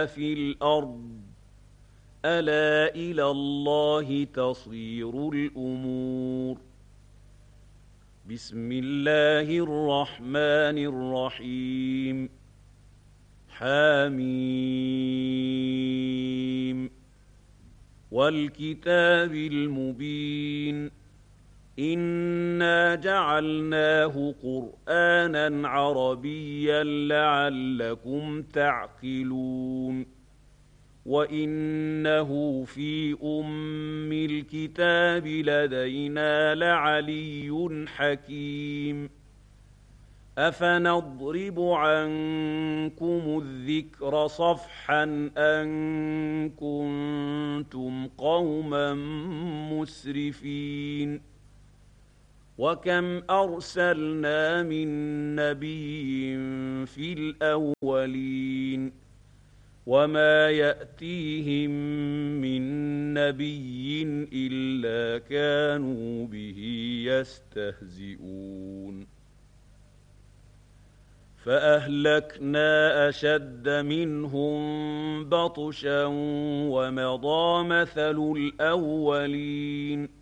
في الأرض ألا إلى الله تصير الأمور. بسم الله الرحمن الرحيم. حميم والكتاب المبين إنا جعلناه قرآنا عربيا لعلكم تعقلون وإنه في أم الكتاب لدينا لعلي حكيم أفنضرب عنكم الذكر صفحا أن كنتم قوما مسرفين وكم أرسلنا من نبي في الأولين وما يأتيهم من نبي إلا كانوا به يستهزئون فأهلكنا أشد منهم بطشا ومضى مثل الأولين